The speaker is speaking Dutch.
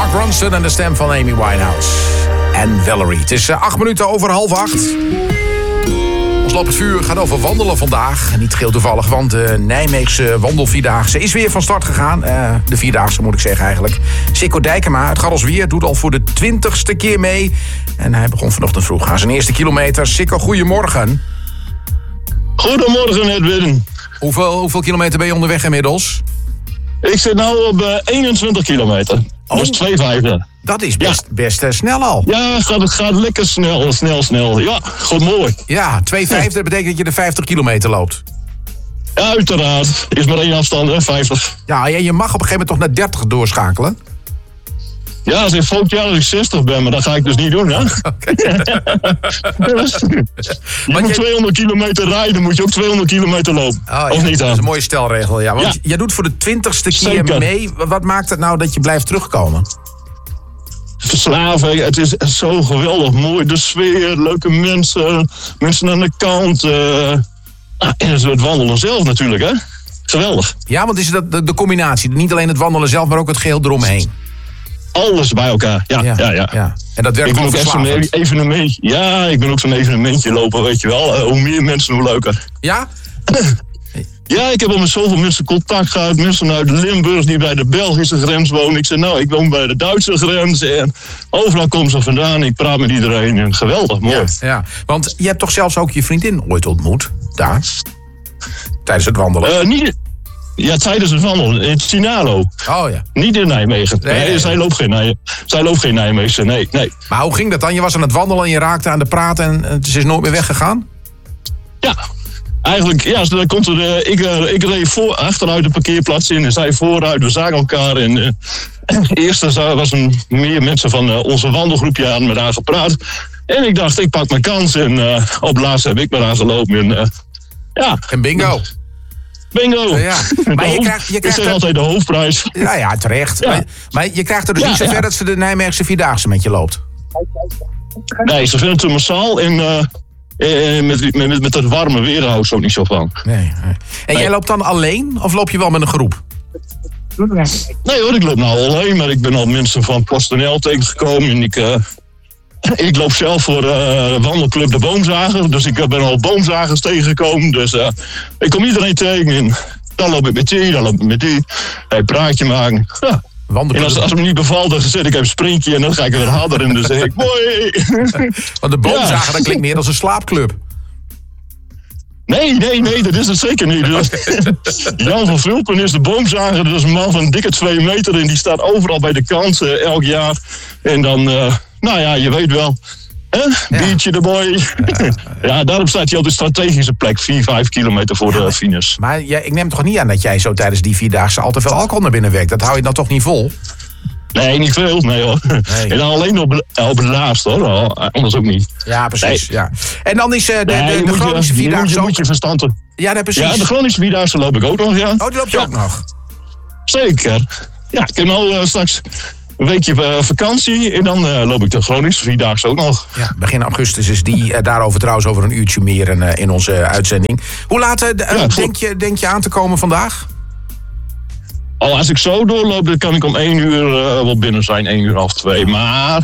Mark Ronson en de stem van Amy Winehouse. En Valerie. Het is 8 minuten over 7:30. Ons Loop het Vuur gaat over wandelen vandaag. Niet geheel toevallig, want de Nijmeegse wandelvierdaagse is weer van start gegaan. De vierdaagse moet ik zeggen eigenlijk. Sikko Dijkema uit Garrelsweer doet al voor de 20ste keer mee. En hij begon vanochtend vroeg aan zijn eerste kilometer. Sikko, goedemorgen. Goedemorgen, Edwin. Hoeveel kilometer ben je onderweg inmiddels? Ik zit nu op 21 kilometer. Oh. Dus 2,5. Dat is best snel al. Ja, het gaat lekker snel. Ja, goed mooi. Ja, 2,5, dat betekent dat je de 50 kilometer loopt. Ja, uiteraard. Is maar één afstand, hè, 50. Ja, je mag op een gegeven moment toch naar 30 doorschakelen? Ja, als ik volgend jaar als ik 60 ben, maar dat ga ik dus niet doen, hè. Okay. Je moet 200 kilometer rijden, moet je ook 200 kilometer lopen. Of niet dan? Dat is een mooie stelregel, ja. Want jij doet voor de 20ste keer Zeker. mee. Wat maakt het nou dat je blijft terugkomen? Verslaving, het is zo geweldig mooi. De sfeer, leuke mensen aan de kant. En het wandelen zelf natuurlijk, hè. Geweldig. Ja, want is dat de combinatie? Niet alleen het wandelen zelf, maar ook het geheel eromheen. Alles bij elkaar, ja. En dat werkt Ik ben gewoon ook echt zo'n evenement. Ja, ik ben ook zo'n evenementje lopen, weet je wel. Hoe meer mensen, hoe leuker. Ja? Ja, ik heb al met zoveel mensen contact gehad. Mensen uit Limburg die bij de Belgische grens wonen. Ik zei, ik woon bij de Duitse grens. En overal komen ze vandaan. Ik praat met iedereen. En geweldig, mooi. Ja, want je hebt toch zelfs ook je vriendin ooit ontmoet? Daar? Tijdens het wandelen? Tijdens het wandelen. In Sinalo. Oh ja. Niet in Nijmegen. Nee. Zij loopt geen Nijmeegse, nee. Maar hoe ging dat dan? Je was aan het wandelen en je raakte aan de praat en ze is nooit meer weggegaan? Ja. Eigenlijk, dan komt ik reed achteruit de parkeerplaats in en zij vooruit. We zagen elkaar en eerst was meer mensen van onze wandelgroepje aan met haar gepraat. En ik dacht, ik pak mijn kans en op laatst heb ik met haar gelopen. En bingo. Bingo. Ja. Maar je krijgt ik zeg altijd de hoofdprijs. Ja, terecht. Ja. Maar je krijgt er dus niet zover dat ze de Nijmeegse Vierdaagse met je loopt. Nee, ze vinden het te massaal en met het warme weer hou ik zo niet zo van. Nee. En jij loopt dan alleen of loop je wel met een groep? Nee hoor, ik loop nou alleen, maar ik ben al mensen van PostNL tegengekomen en ik loop zelf voor wandelclub De Boomzager, dus ik ben al boomzagers tegengekomen. Dus ik kom iedereen tegen en dan loop ik met die, dan loop ik met die. Een praatje maken. Ja. En als het me niet bevalt, dan zet ik even een sprintje en dan ga ik weer harder en dan zeg ik mooi. Want de Boomzager, dat klinkt meer als een slaapclub. Nee, dat is het zeker niet. Jan van Vulpen is de boomzager. Dat is een man van dikke 2 meter en die staat overal bij de kant elk jaar. En dan, je weet wel. Biertje erbij. Ja, daarom staat hij op de strategische plek. 4-5 kilometer voor de finish. Maar ik neem toch niet aan dat jij zo tijdens die vierdaagse al te veel alcohol naar binnen werkt. Dat hou je dan toch niet vol? Nee, niet veel. Nee hoor. Nee. En dan alleen op het laatste hoor. Anders ook niet. Ja, precies. Nee. Ja. En dan is de Groningse vierdaagse. Moet je verstand hebben. Ja, nee, precies. Ja, de Groningse vierdaagse loop ik ook nog, ja. Oh, die loop je ook nog? Zeker. Ja, ik heb nou straks een weekje vakantie en dan loop ik de Groningse vierdaagse ook nog. Ja, begin augustus is die. Daarover trouwens over een uurtje meer in onze uitzending. Hoe laat denk je aan te komen vandaag? Als ik zo doorloop, dan kan ik om 1 uur wel binnen zijn, 1 uur of 2. Maar